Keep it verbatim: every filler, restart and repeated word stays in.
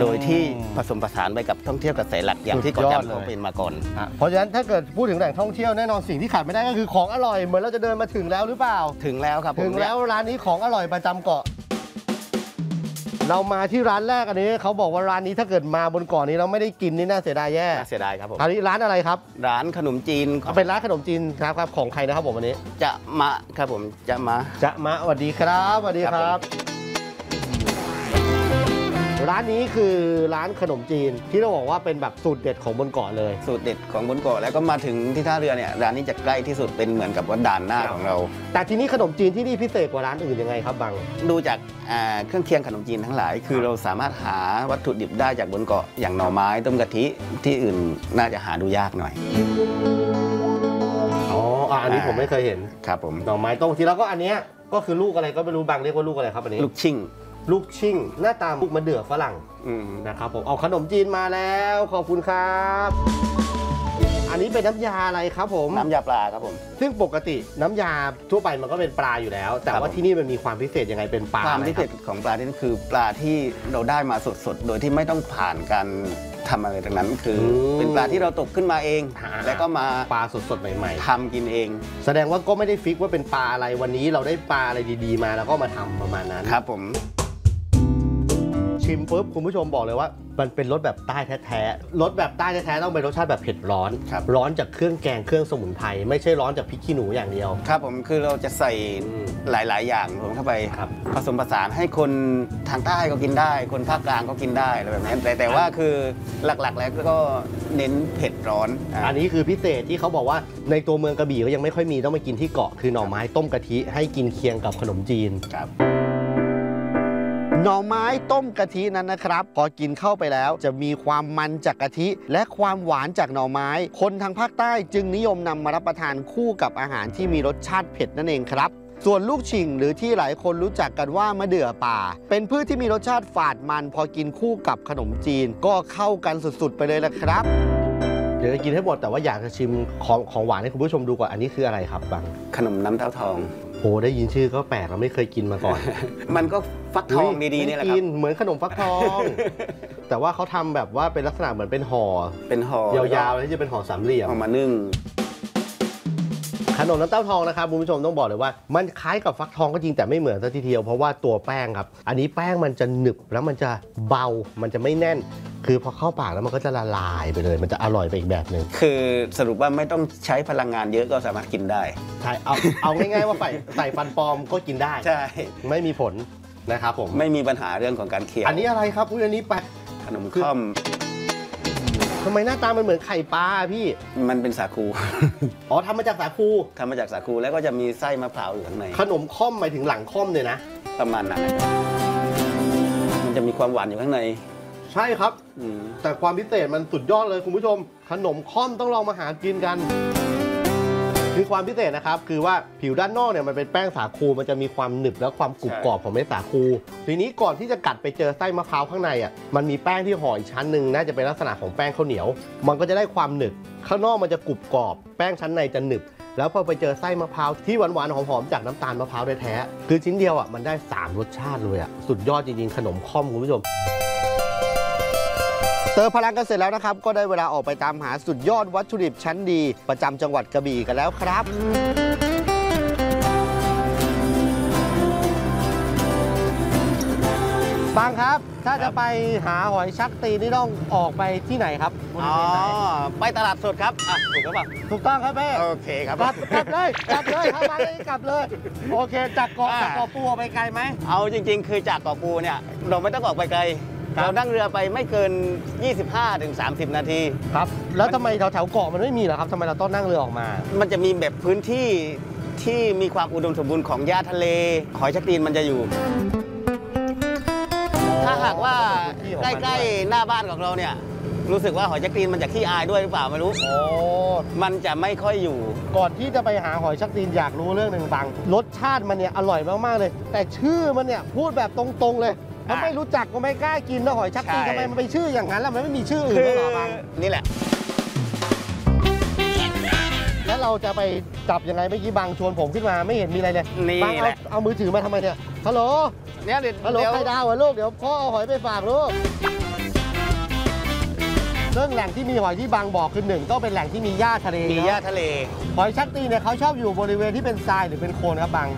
โดยที่ผสมผสานไปกับท่องเที่ยวกระแสหลักอย่างที่เกาะจันทร์เขาเป็นมาก่อนเพราะฉะนั้นถ้าเกิดพูดถึงแหล่งท่องเที่ยวแน่นอนสิ่งที่ขาดไม่ได้ก็คือของอร่อยเหมือนเราจะเดินมาถึงแล้วหรือเปล่าถึงแล้วครับถึงแล้วร้านนี้ของอร่อยประจำเกาะเรามาที่ร้านแรกอันนี้เขาบอกว่าร้านนี้ถ้าเกิดมาบนเกาะนี้เราไม่ได้กินนี่น่าเสียดายแย่น่าเสียดายครับผมอันนี้ร้านอะไรครับร้านขนมจีนเป็นร้านขนมจีนครับครับของใครนะครับผมวันนี้จะมะครับผมจะมะจะมะสวัสดีครับสวัสดีครับร้านนี้คือร้านขนมจีนที่เราบอกว่าเป็นแบบสูตรเด็ดของบนเกาะเลยสูตรเด็ดของบนเกาะแล้วก็มาถึงที่ท่าเรือเนี่ยร้านนี้จะใกล้ที่สุดเป็นเหมือนกับว่าด่านหน้าของเราแต่ทีนี้ขนมจีนที่นี่พิเศษกว่าร้านอื่นยังไงครับบังดูจากเครื่องเคียงขนมจีนทั้งหลายคือเราสามารถหาวัตถุดิบได้จากบนเกาะอย่างหน่อไม้ต้มกะทิที่อื่นน่าจะหาดูยากหน่อยอ๋ออันนี้ผมไม่เคยเห็นครับผมหน่อไม้ต้มกะทิแล้วก็อันนี้ก็คือลูกอะไรก็ไม่รู้บังเรียกว่าลูกอะไรครับอันนี้ลูกชิ่งลูกชิ่งหน้าตาลูกมะเดื่อฝรั่งนะครับผมเอาขนมจีนมาแล้วขอบคุณครับอันนี้เป็นน้ำยาอะไรครับผมน้ำยาปลาครับผมซึ่งปกติน้ำยาทั่วไปมันก็เป็นปลาอยู่แล้วแต่ว่าที่นี่มันมีความพิเศษยังไงเป็นปลาความพิเศษของปลาที่นี่คือปลาที่เราได้มาสดๆโดยที่ไม่ต้องผ่านการทำอะไรดังนั้นคือเป็นปลาที่เราตกขึ้นมาเองแล้วก็มาปลาสดๆใหม่ๆทำกินเองแสดงว่าก็ไม่ได้ฟิกว่าเป็นปลาอะไรวันนี้เราได้ปลาอะไรดีๆมาแล้วก็มาทำประมาณนั้นครับผมชิมปุ๊บคุณผู้ชมบอกเลยว่ามันเป็นรสแบบใต้แท้ๆรสแบบใต้แท้ๆต้องเป็นรสชาติแบบเผ็ดร้อนร้อนจากเครื่องแกงเครื่องสมุนไพรไม่ใช่ร้อนจากพริกขี้หนูอย่างเดียวครับผมคือเราจะใส่หลายๆอย่างรวมเข้าไปผสมผสานให้คนทางใต้ก็กินได้คนภาคกลางก็กินได้อะไรแบบนี้แต่แต่ว่าคือหลักๆแล้วก็เน้นเผ็ดร้อนอันนี้คือพิเศษที่เขาบอกว่าในตัวเมืองกระบี่ก็ยังไม่ค่อยมีต้องไปกินที่เกาะคือหน่อไม้ต้มกะทิให้กินเคียงกับขนมจีนครับหน่อไม้ต้มกะทินั้นนะครับพอกินเข้าไปแล้วจะมีความมันจากกะทิและความหวานจากหน่อไม้คนทางภาคใต้จึงนิยมนำมารับประทานคู่กับอาหารที่มีรสชาติเผ็ดนั่นเองครับส่วนลูกชิ่งหรือที่หลายคนรู้จักกันว่ามะเดื่อป่าเป็นพืชที่มีรสชาติฝาดมันพอกินคู่กับขนมจีนก็เข้ากันสุดๆไปเลยละครับเดี๋ยวจะกินให้หมดแต่ว่าอยากจะชิมของของหวานให้คุณผู้ชมดูก่อนอันนี้คืออะไรครับบังขนมน้ำเต้าทองโอ้ได้ยินชื่อก็แปลกเราไม่เคยกินมาก่อนมันก็ฟักทองดีๆนี่แหละครับเหมือนขนมฟักทองแต่ว่าเขาทำแบบว่าเป็นลักษณะเหมือนเป็นห่อเป็นห่อยาวๆที่จะเป็นห่อสามเหลี่ยมเอามานึ่งขนมน้ำเต้าทองนะครับคุณผู้ชมต้องบอกเลยว่ามันคล้ายกับฟักทองก็จริงแต่ไม่เหมือนซะทีเดียวเพราะว่าตัวแป้งครับอันนี้แป้งมันจะหนึบแล้วมันจะเบามันจะไม่แน่นคือพอเข้าปากแล้วมันก็จะละลายไปเลยมันจะอร่อยไปอีกแบบหนึ่งคือสรุปว่าไม่ต้องใช้พลังงานเยอะก็สามารถกินได้ใช่เอาเอาง่ายๆว่าใส่ใส่ฟันปลอมก็กินได้ใช่ไม่มีผลนะครับผมไม่มีปัญหาเรื่องของการเคี้ยวอันนี้อะไรครับอุ้ยอันนี้ไปขนมข้อมทำไมหน้าตามันเหมือนไข่ปลาพี่มันเป็นสาคูอ๋อทำมาจากสาคูทำมาจากสาคูแล้วก็จะมีไส้มะพร้าวอยู่ข้างในขนมข้อมหมายถึงหลังข้อมเลยนะประมาณนั้นมันจะมีความหวานอยู่ข้างในใช่ครับแต่ความพิเศษมันสุดยอดเลยคุณผู้ชมขนมข้อมต้องลองมาหากินกันคือความพิเศษนะครับคือว่าผิวด้านนอกเนี่ยมันเป็นแป้งสาคูมันจะมีความหนึบและความกรุบกรอบของเม็ดสาคูทีนี้ก่อนที่จะกัดไปเจอไส้มะพร้าวข้างในอ่ะมันมีแป้งที่ห่ออีกชั้นหนึ่งน่าจะเป็นลักษณะของแป้งข้าวเหนียวมันก็จะได้ความหนึบข้างนอกมันจะกรุบกรอบแป้งชั้นในจะหนึบแล้วพอไปเจอไส้มะพร้าวที่หวานๆหอมๆจากน้ำตาลมะพร้าวแท้ๆคือชิ้นเดียวอ่ะมันได้สามรสชาติเลยอ่ะสุดยอดจริงๆขนมข้อมคุณผู้ชมเติมพลังกันเสร็จแล้วนะครับก็ได้เวลาออกไปตามหาสุดยอดวัตถุดิบชั้นดีประจำจังหวัดกระบี่กันแล้วครับบังครับถ้าจะไปหาหอยชักตีนี่ต้องออกไปที่ไหนครับอ๋อไปตลาดสดครับอ่ะถูกหรือเปล่าถูกต้องครับแม่โอเคครับกลับกลับเลยกลับเลยถ้ามาเลยกลับเลยโอเคจากเกาะจากเกาะปูไปไกลไหมเอาจริงๆคือจากเกาะปูเนี่ยเราไม่ต้องออกไปไกลเรานั่งเรือไปไม่เกิน ยี่สิบห้าถึงสามสิบ นาทีครับแล้วทำไมแถวแถวเกาะมันไม่มีเหรอครับทำไมเราต้องนั่งเรือออกมามันจะมีแบบพื้นที่ที่มีความอุดมสมบูรณ์ของหญ้าทะเลหอยชักตีนมันจะอยู่ถ้าหากว่าใกล้ๆหน้าบ้านของเราเนี่ยรู้สึกว่าหอยชักตีนมันจะขี้อายด้วยหรือเปล่าไม่รู้โอ้มันจะไม่ค่อยอยู่ก่อนที่จะไปหาหอยชักตีนอยากรู้เรื่องหนึ่งบังรสชาติมันเนี่ยอร่อยมากๆเลยแต่ชื่อมันเนี่ยพูดแบบตรงๆเลยถ้าไม่รู้จักก็ไม่กล้ากินนะหอยชักตีนทำไมมันไปชื่ออย่างนั้นล่ะมันไม่มีชื่ออื่นหรอบังนี่แหละแล้วเราจะไปจับยังไงเมื่อกี้บังชวนผมขึ้นมาไม่เห็นมีอะไรเลยนี่แหละเอามือถือมาทำไมเนี่ยฮัลโหลเนี่ยเดี๋ยวฮัลโหลไข่ดาวเหรอลูกเดี๋ยวพ่อเอาหอยไปฝากลูกซึ่งแหล่งที่มีหอยที่บางบ่อคือหนึ่งต้องเป็นแหล่งที่มีหญ้าทะเลมีหญ้าทะเลหอยชักตีเนี่ยเขาชอบอยู่บริเวณที่เป็นทรายหรือเป็นโคลนครับบาง